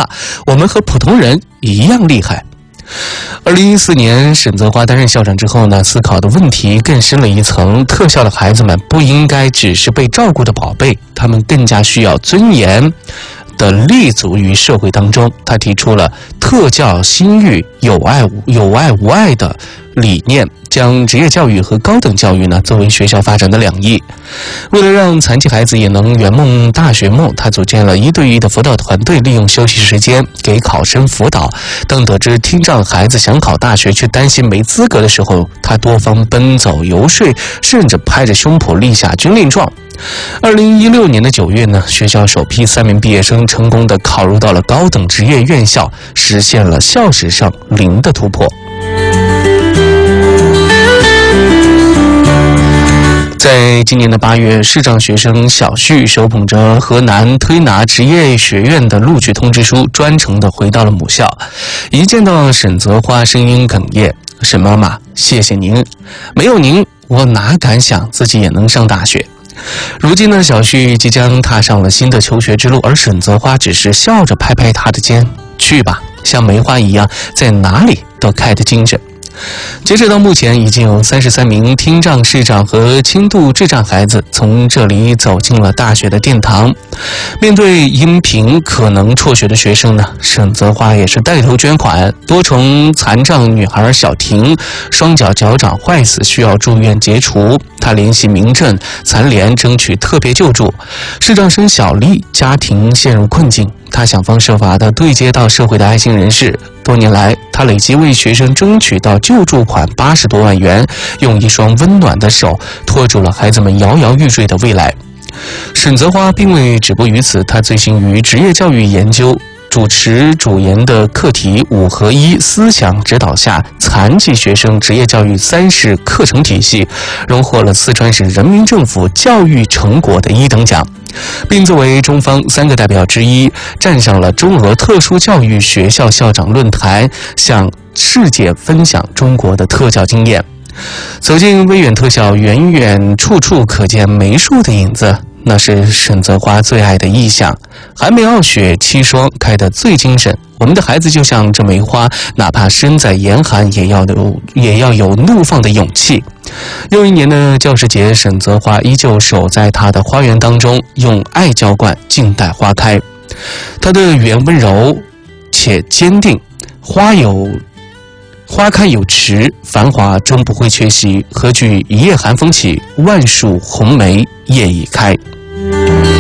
吧，我们和普通人一样厉害。2014年，沈泽华担任校长之后呢，思考的问题更深了一层。特校的孩子们不应该只是被照顾的宝贝，他们更加需要尊严的立足于社会当中。他提出了特教新育有爱无爱的理念，将职业教育和高等教育呢作为学校发展的两翼。为了让残疾孩子也能圆梦大学梦，他组建了1对1的辅导团队，利用休息时间给考生辅导。当得知听障孩子想考大学却担心没资格的时候，他多方奔走游说，甚至拍着胸脯立下军令状。2016年的9月呢，学校首批3名毕业生成功地考入到了高等职业院校，实现了校史上0的突破。在今年的8月，视障学生小旭手捧着河南推拿职业学院的录取通知书，专程的回到了母校。一见到沈泽华，声音哽咽：“沈妈妈，谢谢您，没有您，我哪敢想自己也能上大学。”如今呢，小旭即将踏上了新的求学之路，而沈泽华只是笑着拍拍他的肩：“去吧，像梅花一样，在哪里都开得精神。”截止到目前，已经有33名听障、视障和轻度智障孩子从这里走进了大学的殿堂。面对因贫可能辍学的学生呢，沈泽华也是带头捐款。多重残障女孩小婷双脚脚掌坏死，需要住院截除，他联系民政残联争取特别救助。视障生小丽家庭陷入困境，他想方设法地对接到社会的爱心人士。多年来，他累计为学生争取到救助款80多万元，用一双温暖的手托住了孩子们摇摇欲坠的未来。沈泽华并未止步于此，他醉心于职业教育研究，主持主研的课题5合1思想指导下残疾学生职业教育3式课程体系，荣获了四川省人民政府教育成果的1等奖，并作为中方3个代表之一，站上了中俄特殊教育学校校长论坛，向世界分享中国的特教经验。走进威远特校，远远处处可见梅树的影子，那是沈泽华最爱的意象。寒梅傲雪7霜，开得最精神。我们的孩子就像这梅花，哪怕身在严寒，也要有怒放的勇气。又一年的教师节，沈泽华依旧守在他的花园当中，用爱浇灌，静待花开。他的语言温柔且坚定，花开有迟，繁华终不会缺席。何惧一夜寒风起，万树红梅夜已开。